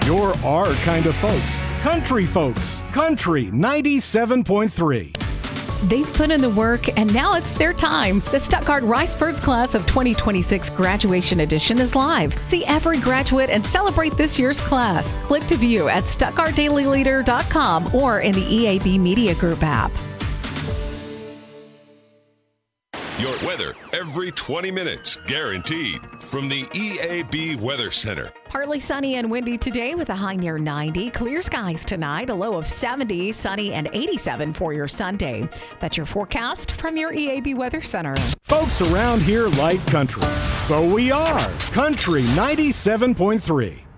You're our kind of folks. Country folks. Country 97.3. They've put in the work, and now it's their time. The Stuttgart Rice Birds Class of 2026 Graduation Edition is live. See every graduate and celebrate this year's class. Click to view at stuttgartdailyleader.com or in the EAB Media Group app. Your weather every 20 minutes, guaranteed, from the EAB Weather Center. Partly sunny and windy today with a high near 90. Clear skies tonight, a low of 70, sunny and 87 for your Sunday. That's your forecast from your EAB Weather Center. Folks around here like country, so we are Country 97.3.